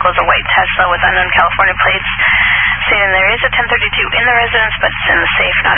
vehicle is a white Tesla with unknown California plates, stating there is a 1032 in the residence, but it's in the safe, not